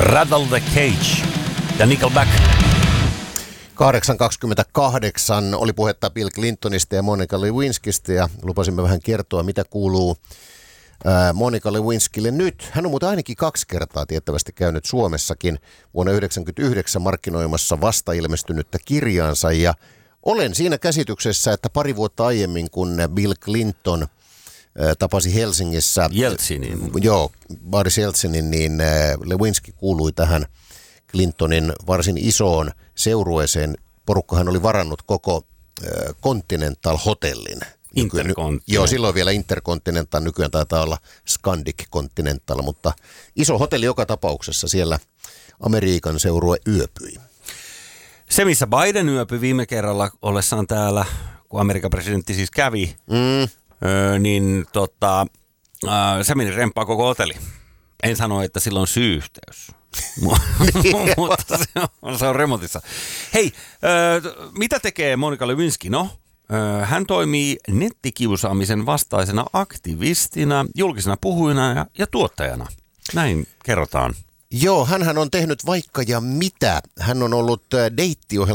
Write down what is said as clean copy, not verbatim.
Rattle the Cage ja Nickelback. 8.28 oli puhetta Bill Clintonista ja Monica Lewinskistä ja lupasimme vähän kertoa, mitä kuuluu Monica Lewinskylle nyt. Hän on muuten ainakin 2 kertaa tiettävästi käynyt Suomessakin vuonna 1999 markkinoimassa vasta ilmestynyttä kirjaansa ja olen siinä käsityksessä, että pari vuotta aiemmin, kun Bill Clinton tapasi Helsingissä Boris Jeltsinin, niin Lewinsky kuului tähän Clintonin varsin isoon seurueeseen. Porukkahan oli varannut koko Continental-hotellin. Joo, silloin vielä Intercontinental, nykyään taitaa olla Scandic Continental, mutta iso hotelli joka tapauksessa siellä Amerikan seurue yöpyi. Se, missä Biden yöpyi viime kerralla ollessaan täällä, kun Amerikan presidentti siis kävi, niin se meni remppaa koko hotelli. En sano, että sillä on syy-yhteys. Mutta se on remontissa. Hei, mitä tekee Monica Lewinsky? No, hän toimii nettikiusaamisen vastaisena aktivistina, julkisena puhujana ja tuottajana. Näin kerrotaan. Joo, hänhän on tehnyt vaikka ja mitä. Hän on ollut deittiohjelma